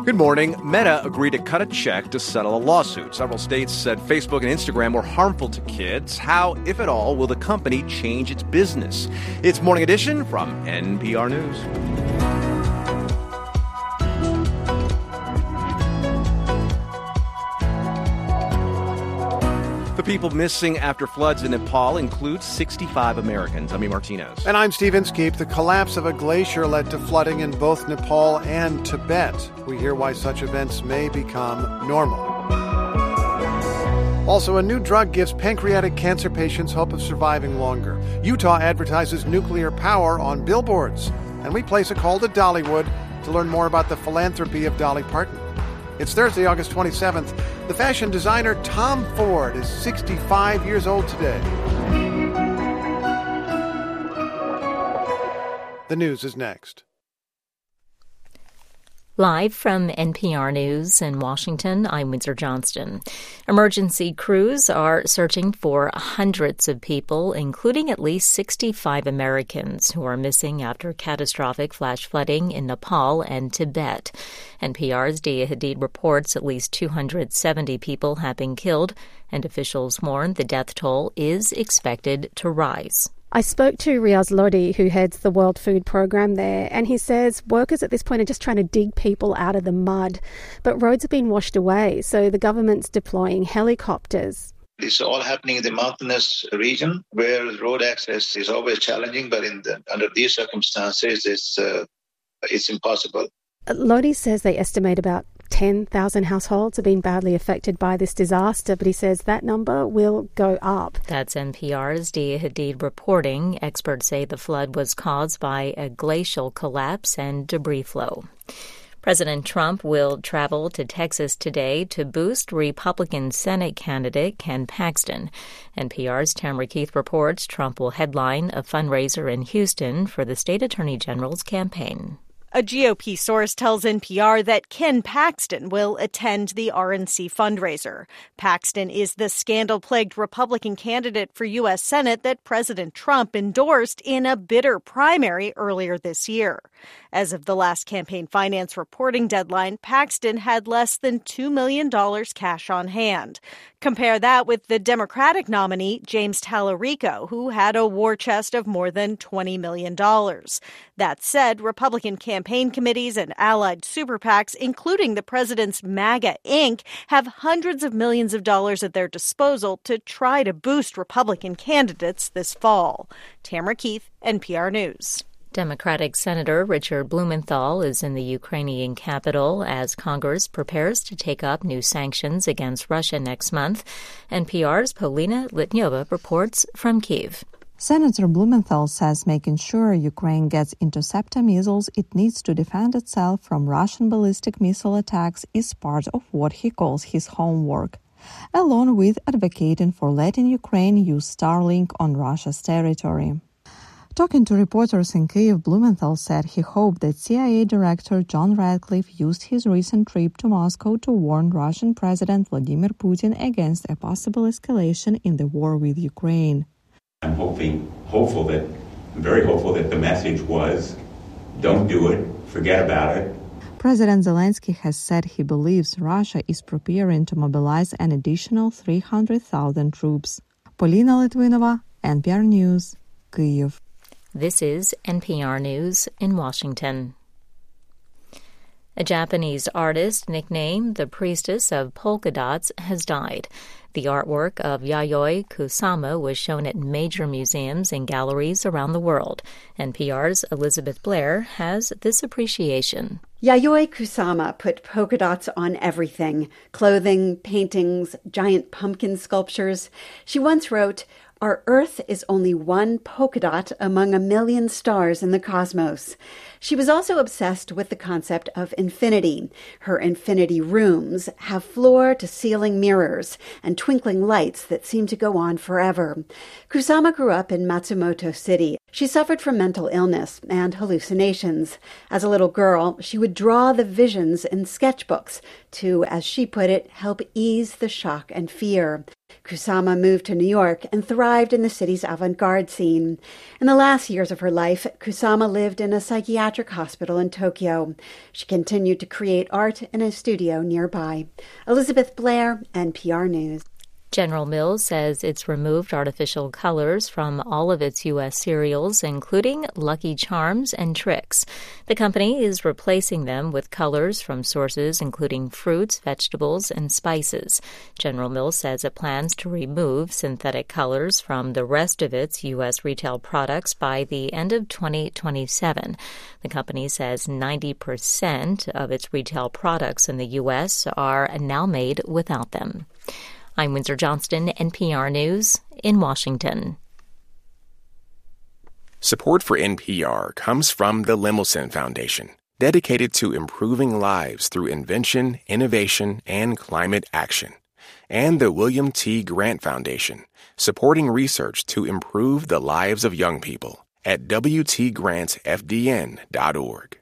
Good morning. Meta agreed to cut a check to settle a lawsuit. Several states said Facebook and Instagram were harmful to kids. How, if at all, will the company change its business? It's Morning Edition from NPR News. The people missing after floods in Nepal include 65 Americans. I'm Martinez. And I'm Steve Inskeep. The collapse of a glacier led to flooding in both Nepal and Tibet. We hear why such events may become normal. Also, a new drug gives pancreatic cancer patients hope of surviving longer. Utah advertises nuclear power on billboards. And we place a call to Dollywood to learn more about the philanthropy of Dolly Parton. It's Thursday, August 27th. The fashion designer Tom Ford is 65 years old today. The news is next. Live from NPR News in Washington, I'm Windsor Johnston. Emergency crews are searching for hundreds of people, including at least 65 Americans who are missing after catastrophic flash flooding in Nepal and Tibet. NPR's Dia Hadid reports at least 270 people have been killed, and officials warn the death toll is expected to rise. I spoke to Riaz Lodi, who heads the World Food Programme there, and he says workers at this point are just trying to dig people out of the mud. But roads have been washed away, so the government's deploying helicopters. It's all happening in the mountainous region where road access is always challenging, but under these circumstances, it's impossible. Lodi says they estimate about 10,000 households have been badly affected by this disaster, but he says that number will go up. That's NPR's Dia Hadid reporting. Experts say the flood was caused by a glacial collapse and debris flow. President Trump will travel to Texas today to boost Republican Senate candidate Ken Paxton. NPR's Tamara Keith reports Trump will headline a fundraiser in Houston for the state attorney general's campaign. A GOP source tells NPR that Ken Paxton will attend the RNC fundraiser. Paxton is the scandal-plagued Republican candidate for U.S. Senate that President Trump endorsed in a bitter primary earlier this year. As of the last campaign finance reporting deadline, Paxton had less than $2 million cash on hand. Compare that with the Democratic nominee, James Tallarico, who had a war chest of more than $20 million. That said, Republican campaign committees and allied super PACs, including the president's MAGA Inc., have hundreds of millions of dollars at their disposal to try to boost Republican candidates this fall. Tamara Keith, NPR News. Democratic Senator Richard Blumenthal is in the Ukrainian capital as Congress prepares to take up new sanctions against Russia next month. NPR's Polina Litnyova reports from Kyiv. Senator Blumenthal says making sure Ukraine gets interceptor missiles it needs to defend itself from Russian ballistic missile attacks is part of what he calls his homework, along with advocating for letting Ukraine use Starlink on Russia's territory. Talking to reporters in Kyiv, Blumenthal said he hoped that CIA Director John Ratcliffe used his recent trip to Moscow to warn Russian President Vladimir Putin against a possible escalation in the war with Ukraine. I'm very hopeful that the message was, don't do it, forget about it. President Zelensky has said he believes Russia is preparing to mobilize an additional 300,000 troops. Polina Litvinova, NPR News, Kyiv. This is NPR News in Washington. A Japanese artist nicknamed the Priestess of Polka Dots has died. The artwork of Yayoi Kusama was shown at major museums and galleries around the world. NPR's Elizabeth Blair has this appreciation. Yayoi Kusama put polka dots on everything: clothing, paintings, giant pumpkin sculptures. She once wrote, "Our Earth is only one polka dot among a million stars in the cosmos." She was also obsessed with the concept of infinity. Her infinity rooms have floor-to-ceiling mirrors and twinkling lights that seem to go on forever. Kusama grew up in Matsumoto City, She suffered from mental illness and hallucinations. As a little girl, she would draw the visions in sketchbooks to, as she put it, help ease the shock and fear. Kusama moved to New York and thrived in the city's avant-garde scene. In the last years of her life, Kusama lived in a psychiatric hospital in Tokyo. She continued to create art in a studio nearby. Elizabeth Blair, NPR News. General Mills says it's removed artificial colors from all of its U.S. cereals, including Lucky Charms and Trix. The company is replacing them with colors from sources including fruits, vegetables, and spices. General Mills says it plans to remove synthetic colors from the rest of its U.S. retail products by the end of 2027. The company says 90% of its retail products in the U.S. are now made without them. I'm Windsor Johnston, NPR News in Washington. Support for NPR comes from the Lemelson Foundation, dedicated to improving lives through invention, innovation, and climate action, and the William T. Grant Foundation, supporting research to improve the lives of young people at WTGrantFDN.org.